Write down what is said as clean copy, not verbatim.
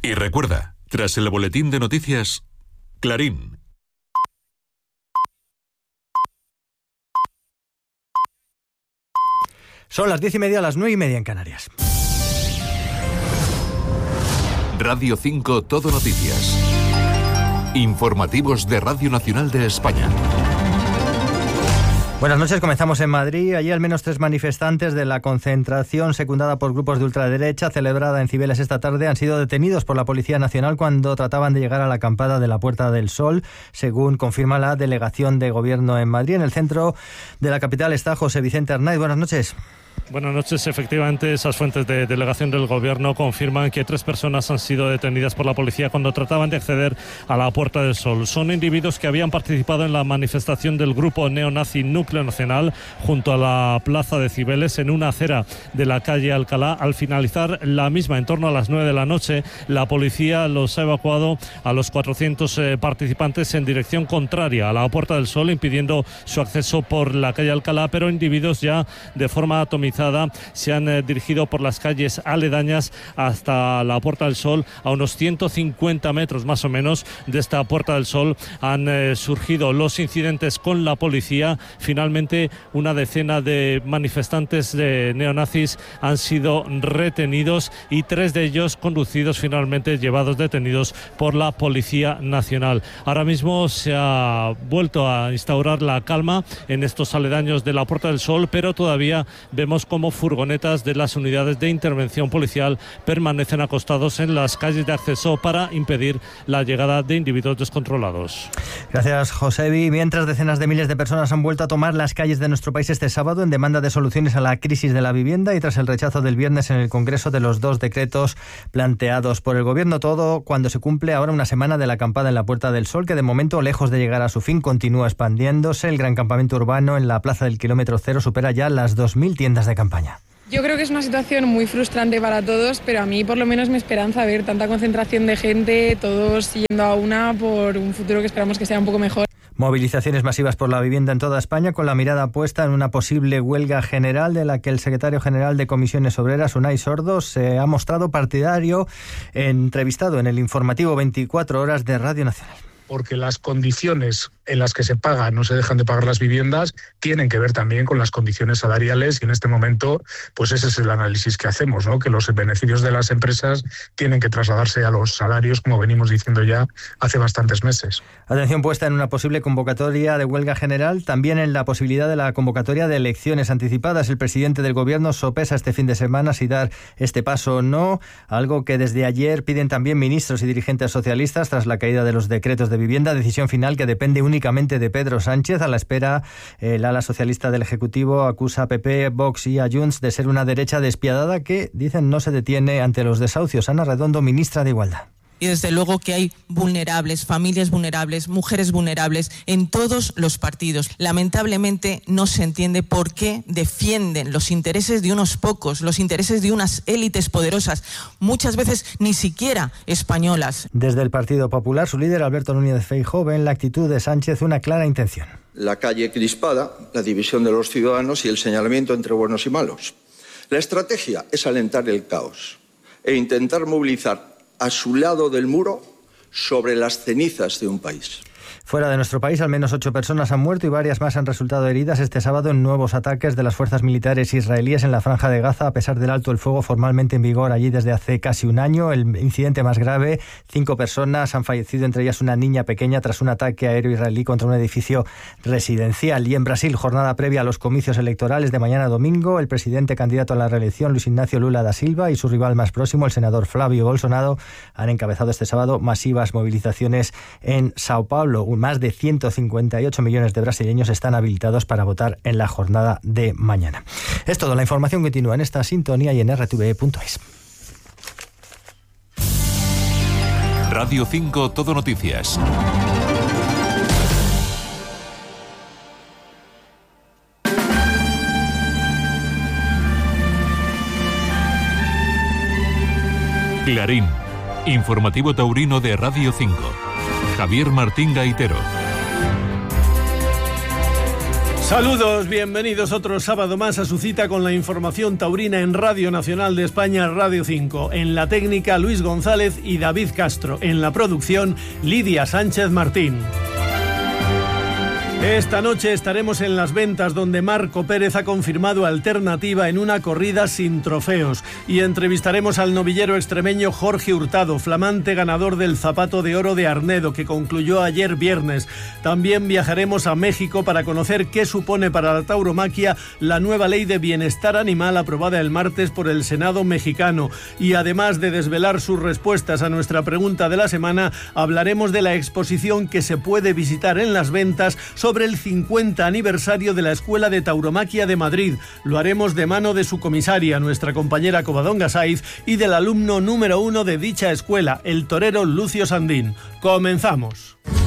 Y recuerda, tras el boletín de noticias, Clarín. Son las 10:30, las 9:30 en Canarias. Radio 5 Todo Noticias. Informativos de Radio Nacional de España. Buenas noches, comenzamos en Madrid. Allí al menos 3 manifestantes de la concentración secundada por grupos de ultraderecha celebrada en Cibeles esta tarde han sido detenidos por la Policía Nacional cuando trataban de llegar a la acampada de la Puerta del Sol, según confirma la Delegación de Gobierno en Madrid. En el centro de la capital está José Vicente Arnaiz. Buenas noches. Buenas noches. Efectivamente, esas fuentes de delegación del Gobierno confirman que 3 personas han sido detenidas por la policía cuando trataban de acceder a la Puerta del Sol. Son individuos que habían participado en la manifestación del grupo neonazi Núcleo Nacional junto a la plaza de Cibeles en una acera de la calle Alcalá. Al finalizar la misma, en torno a las 9 de la noche, la policía los ha evacuado a los 400 participantes en dirección contraria a la Puerta del Sol, impidiendo su acceso por la calle Alcalá, pero individuos ya de forma atomizada se han dirigido por las calles aledañas hasta la Puerta del Sol. A unos 150 metros más o menos de esta Puerta del Sol han surgido los incidentes con la policía. Finalmente, una decena de manifestantes de neonazis han sido retenidos y 3 de ellos conducidos, finalmente llevados detenidos por la Policía Nacional. Ahora mismo se ha vuelto a instaurar la calma en estos aledaños de la Puerta del Sol, pero todavía vemos cómo furgonetas de las unidades de intervención policial permanecen acostados en las calles de acceso para impedir la llegada de individuos descontrolados. Gracias, Josebi. Mientras decenas de miles de personas han vuelto a tomar las calles de nuestro país este sábado en demanda de soluciones a la crisis de la vivienda y tras el rechazo del viernes en el Congreso de los 2 decretos planteados por el Gobierno, todo cuando se cumple ahora una semana de la acampada en la Puerta del Sol, que de momento, lejos de llegar a su fin, continúa expandiéndose. El gran campamento urbano en la Plaza del Kilómetro Cero supera ya las 2.000 tiendas de campaña. Yo creo que es una situación muy frustrante para todos, pero a mí por lo menos me esperanza ver tanta concentración de gente, todos yendo a una por un futuro que esperamos que sea un poco mejor. Movilizaciones masivas por la vivienda en toda España, con la mirada puesta en una posible huelga general de la que el secretario general de Comisiones Obreras, Unai Sordo, se ha mostrado partidario, entrevistado en el informativo 24 horas de Radio Nacional. Porque las condiciones en las que se pagan, no se dejan de pagar las viviendas, tienen que ver también con las condiciones salariales y en este momento, pues ese es el análisis que hacemos, ¿no? Que los beneficios de las empresas tienen que trasladarse a los salarios, como venimos diciendo ya hace bastantes meses. Atención puesta en una posible convocatoria de huelga general, también en la posibilidad de la convocatoria de elecciones anticipadas. El presidente del Gobierno sopesa este fin de semana si dar este paso o no, algo que desde ayer piden también ministros y dirigentes socialistas tras la caída de los decretos de vivienda, decisión final que depende únicamente de Pedro Sánchez. A la espera, el ala socialista del Ejecutivo acusa a PP, Vox y a Junts de ser una derecha despiadada que, dicen, no se detiene ante los desahucios. Ana Redondo, ministra de Igualdad. Y desde luego que hay vulnerables, familias vulnerables, mujeres vulnerables en todos los partidos. Lamentablemente no se entiende por qué defienden los intereses de unos pocos, los intereses de unas élites poderosas, muchas veces ni siquiera españolas. Desde el Partido Popular, su líder Alberto Núñez Feijóo ve en la actitud de Sánchez una clara intención. La calle crispada, la división de los ciudadanos y el señalamiento entre buenos y malos. La estrategia es alentar el caos e intentar movilizar a su lado del muro sobre las cenizas de un país. Fuera de nuestro país, al menos 8 personas han muerto y varias más han resultado heridas este sábado en nuevos ataques de las fuerzas militares israelíes en la Franja de Gaza, a pesar del alto el fuego formalmente en vigor allí desde hace casi un año. El incidente más grave, 5 personas han fallecido, entre ellas una niña pequeña, tras un ataque aéreo israelí contra un edificio residencial. Y en Brasil, jornada previa a los comicios electorales de mañana domingo, el presidente candidato a la reelección, Luis Ignacio Lula da Silva, y su rival más próximo, el senador Flávio Bolsonaro, han encabezado este sábado masivas movilizaciones en Sao Paulo. Más de 158 millones de brasileños están habilitados para votar en la jornada de mañana. Es todo. La información continúa en esta sintonía y en rtve.es. Radio 5 Todo Noticias. Clarín, informativo taurino de Radio 5. Javier Martín Gaitero. Saludos, bienvenidos otro sábado más a su cita con la información taurina en Radio Nacional de España, Radio 5. En la técnica, Luis González y David Castro. En la producción, Lidia Sánchez Martín. Esta noche estaremos en Las Ventas, donde Marco Pérez ha confirmado alternativa en una corrida sin trofeos, y entrevistaremos al novillero extremeño Jorge Hurtado, flamante ganador del Zapato de Oro de Arnedo, que concluyó ayer viernes. También viajaremos a México para conocer qué supone para la tauromaquia la nueva ley de bienestar animal aprobada el martes por el Senado mexicano, y además de desvelar sus respuestas a nuestra pregunta de la semana, hablaremos de la exposición que se puede visitar en Las Ventas sobre el 50 aniversario de la Escuela de Tauromaquia de Madrid. Lo haremos de mano de su comisaria, nuestra compañera Covadonga Saiz, y del alumno número 1 de dicha escuela, el torero Lucio Sandín. ¡Comenzamos!